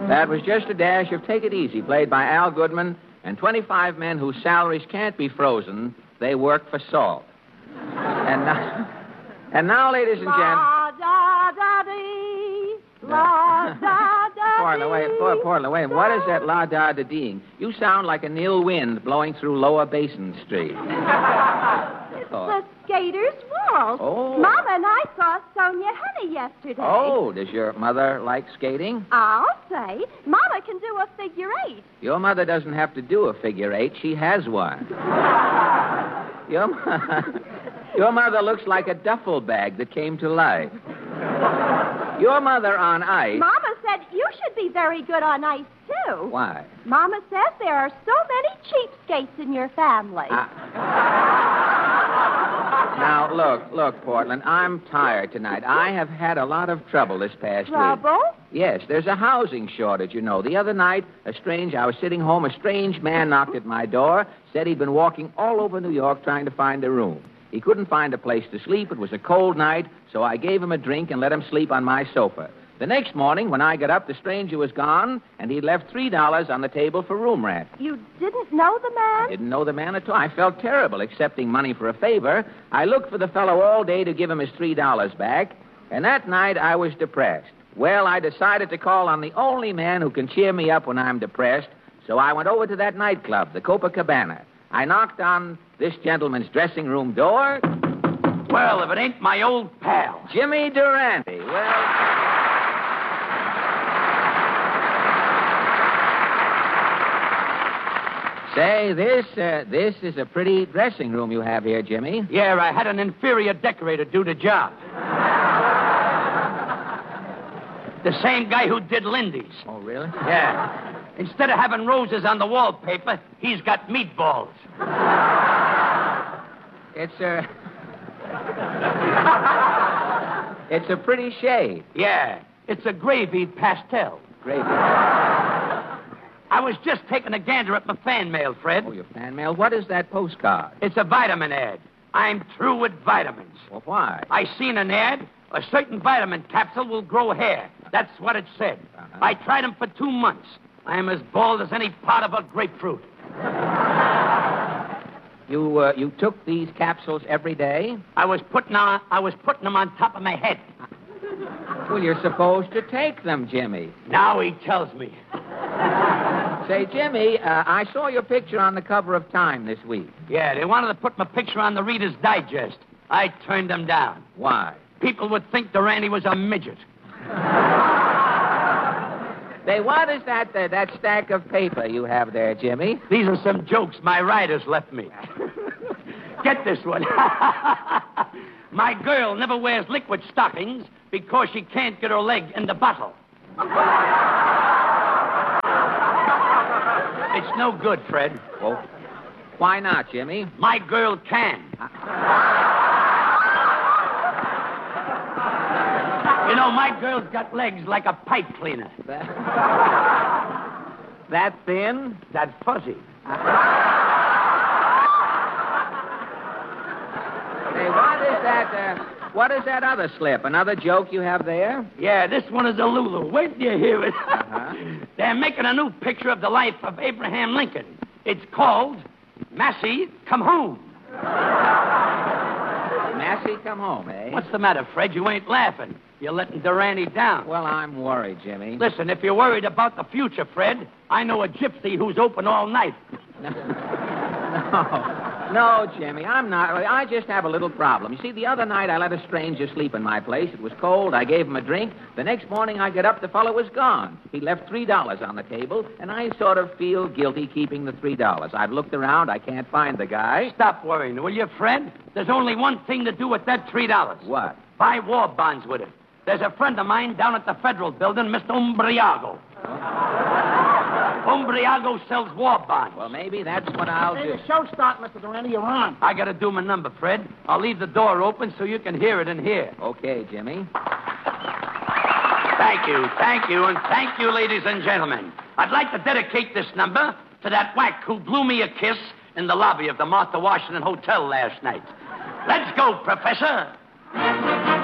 That was just a dash of Take It Easy, played by Al Goodman, and 25 men whose salaries can't be frozen. They work for salt. And now, ladies and gentlemen... La-da-da-dee, la-da-da-dee. Portland, wait. What is that la-da-da-deeing? You sound like an ill wind blowing through Lower Basin Street. It's the Skater's Waltz. Oh. Mama and I saw Sonia Honey yesterday. Oh, does your mother like skating? I'll say. Mama can do a figure eight. Your mother doesn't have to do a figure eight. She has one. Your mother looks like a duffel bag that came to life. Your mother on ice... Mama said you should be very good on ice, too. Why? Mama says there are so many cheapskates in your family. Now, look, Portland, I'm tired tonight. I have had a lot of trouble this past week. Trouble? Yes, there's a housing shortage, you know. The other night, I was sitting home, a strange man knocked at my door, said he'd been walking all over New York trying to find a room. He couldn't find a place to sleep. It was a cold night, so I gave him a drink and let him sleep on my sofa. The next morning, when I got up, the stranger was gone, and he'd left $3 on the table for room rent. You didn't know the man? I didn't know the man at all. I felt terrible accepting money for a favor. I looked for the fellow all day to give him his $3 back, and that night I was depressed. Well, I decided to call on the only man who can cheer me up when I'm depressed, so I went over to that nightclub, the Copacabana. I knocked on this gentleman's dressing room door. Well, if it ain't my old pal. Jimmy Durante. Say, this is a pretty dressing room you have here, Jimmy. Yeah, I had an inferior decorator do the job. The same guy who did Lindy's. Oh, really? Yeah. Instead of having roses on the wallpaper, he's got meatballs. It's a pretty shade. Yeah, it's a gravy pastel. Gravy. I was just taking a gander at my fan mail, Fred. Oh, your fan mail? What is that postcard? It's a vitamin ad. I'm through with vitamins. Well, why? I seen an ad. A certain vitamin capsule will grow hair. That's what it said. Uh-huh. I tried them for 2 months. I am as bald as any part of a grapefruit. You took these capsules every day? I was putting them on top of my head. Well, you're supposed to take them, Jimmy. Now he tells me. Say, Jimmy, I saw your picture on the cover of Time this week. Yeah, they wanted to put my picture on the Reader's Digest. I turned them down. Why? People would think Durante was a midget. Say, what is that stack of paper you have there, Jimmy? These are some jokes my writers left me. Get this one. My girl never wears liquid stockings because she can't get her leg in the bottle. It's no good, Fred. Well, why not, Jimmy? My girl can. You know, my girl's got legs like a pipe cleaner. That thin? That fuzzy. Say, what is that other slip? Another joke you have there? Yeah, this one is a Lulu. Wait till you hear it. Uh-huh. They're making a new picture of the life of Abraham Lincoln. It's called Massey, Come Home. Massey, come home, eh? What's the matter, Fred? You ain't laughing. You're letting Durante down. Well, I'm worried, Jimmy. Listen, if you're worried about the future, Fred, I know a gypsy who's open all night. No, Jimmy, I'm not. I just have a little problem. You see, the other night I let a stranger sleep in my place. It was cold. I gave him a drink. The next morning I get up, the fellow was gone. He left $3 on the table, and I sort of feel guilty keeping the $3. I've looked around. I can't find the guy. Stop worrying, will you, Fred? There's only one thing to do with that $3. What? Buy war bonds with it. There's a friend of mine down at the Federal Building, Mr. Umbriago. Umbriago sells war bonds. Well, maybe that's what I'll do. The show's starting, Mr. Durante. You're on. I got to do my number, Fred. I'll leave the door open so you can hear it in here. Okay, Jimmy. Thank you, and thank you, ladies and gentlemen. I'd like to dedicate this number to that whack who blew me a kiss in the lobby of the Martha Washington Hotel last night. Let's go, Professor.